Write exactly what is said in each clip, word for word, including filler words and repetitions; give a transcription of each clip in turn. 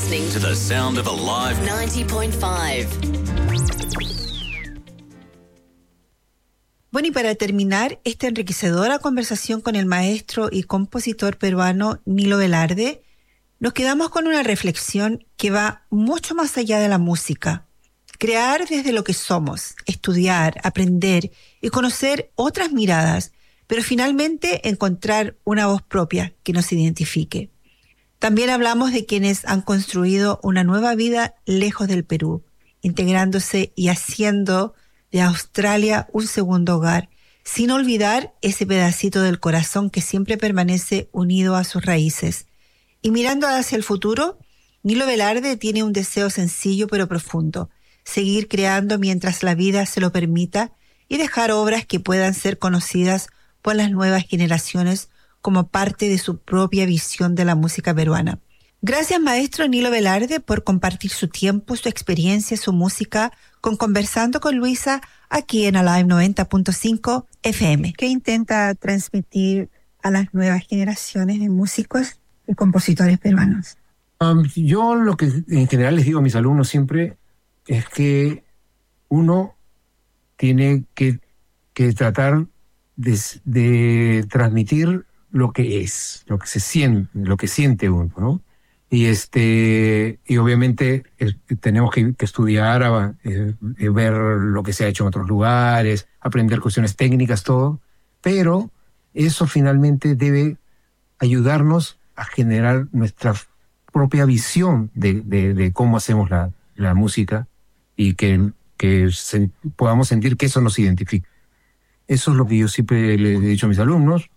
listening to the sound of Alive ninety point five. Bueno, y para terminar esta enriquecedora conversación con el maestro y compositor peruano Nilo Velarde, nos quedamos con una reflexión que va mucho más allá de la música. Crear desde lo que somos, estudiar, aprender y conocer otras miradas, pero finalmente encontrar una voz propia que nos identifique. También hablamos de quienes han construido una nueva vida lejos del Perú, integrándose y haciendo de Australia un segundo hogar, sin olvidar ese pedacito del corazón que siempre permanece unido a sus raíces. Y mirando hacia el futuro, Nilo Velarde tiene un deseo sencillo pero profundo: seguir creando mientras la vida se lo permita y dejar obras que puedan ser conocidas por las nuevas generaciones como parte de su propia visión de la música peruana. Gracias, maestro Nilo Velarde, por compartir su tiempo, su experiencia, su música con Conversando con Luisa aquí en Alive noventa punto cinco F M. ¿Qué intenta transmitir a las nuevas generaciones de músicos y compositores peruanos? Um, yo lo que en general les digo a mis alumnos siempre es que uno tiene que, que tratar de, de transmitir lo que es, lo que se siente, lo que siente uno, ¿no? Y este y obviamente es, tenemos que, que estudiar, eh, ver lo que se ha hecho en otros lugares, aprender cuestiones técnicas, todo, pero eso finalmente debe ayudarnos a generar nuestra propia visión de, de, de cómo hacemos la, la música y que, que se, podamos sentir que eso nos identifica. Eso es lo que yo siempre le he dicho a mis alumnos.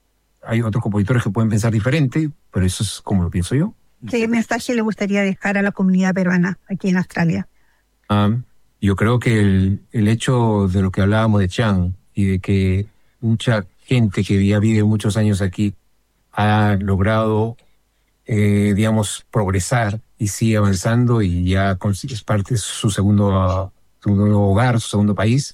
Hay otros compositores que pueden pensar diferente, pero eso es como lo pienso yo. ¿Qué mensaje le gustaría dejar a la comunidad peruana aquí en Australia? Um, yo creo que el, el hecho de lo que hablábamos de Chan y de que mucha gente que ya vive muchos años aquí ha logrado, eh, digamos, progresar y sigue avanzando y ya es parte de su segundo, segundo hogar, su segundo país.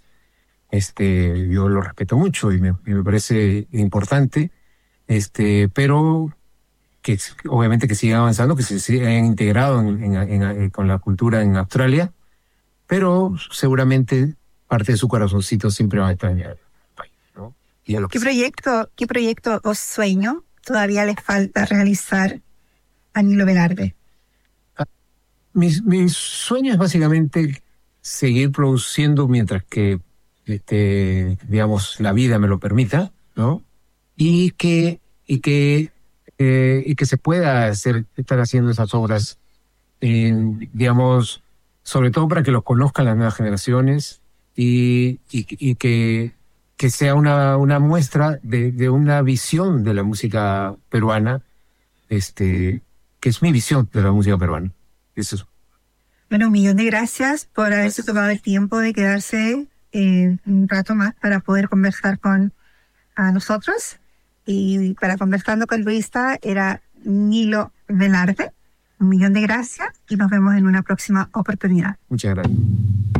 Este, yo lo respeto mucho y me, me parece importante, este, pero que obviamente que sigan avanzando, que se sigan integrado en, en, en, en, con la cultura en Australia, pero seguramente parte de su corazoncito siempre va a extrañar el país, ¿no? Y a lo que ¿Qué proyecto, qué proyecto o sueño todavía le falta realizar a Nilo Velarde? Mi, mi sueño es básicamente seguir produciendo mientras que, este, digamos, la vida me lo permita, ¿no? Y que, y que Eh, y que se pueda hacer, estar haciendo esas obras, eh, digamos, sobre todo para que los conozcan las nuevas generaciones y, y, y que, que sea una, una muestra de, de una visión de la música peruana, este, que es mi visión de la música peruana. Es eso. Bueno, un millón de gracias por haberse tomado el tiempo de quedarse eh, un rato más para poder conversar con a nosotros. Y para Conversando con Luisa era Nilo Velarde. Un millón de gracias y nos vemos en una próxima oportunidad. Muchas gracias.